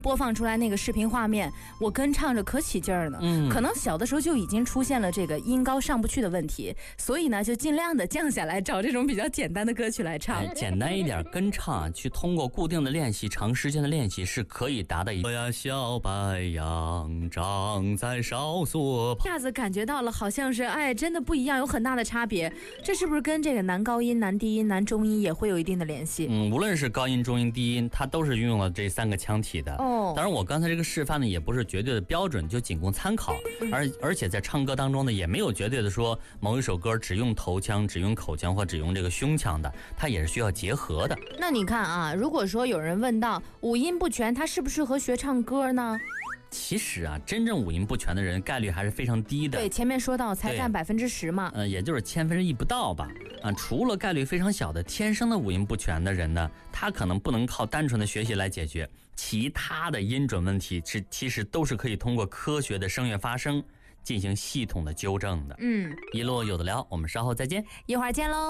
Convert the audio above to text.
播放出来那个视频画面，我跟唱着可起劲儿呢。可能小的时候就已经出现了这个音高上不去的问题，所以呢就尽量的降下来，找这种比较简单的歌曲来唱。 简单一点跟唱，去通过固定的练习、长时间的练习是可以达到一。呀，小白杨长在哨所旁， 一下子感觉到了，好像是真的不一样，有很大的差别。这是不是跟这个男高音、男低音、男中音也会有一定的联系？ 无论是高音、中音、低音，它都是运用了这3个腔体的。当然我刚才这个示范呢，也不是绝对的标准，就仅供参考。而且在唱歌当中呢，也没有绝对的说某一首歌只用头腔、只用口腔或只用这个胸腔的，它也是需要结合的。 那你看啊，如果说有人问到五音不全，他适不适合学唱歌呢？ 其实啊，真正五音不全的人概率还是非常低的。 对，前面说到才占10%嘛。 也就是1/1000不到吧。除了概率非常小的天生的五音不全的人呢，他可能不能靠单纯的学习来解决，其他的音准问题其实都是可以通过科学的声乐发声进行系统的纠正的。一路有的聊，我们稍后再见， 一会儿见喽。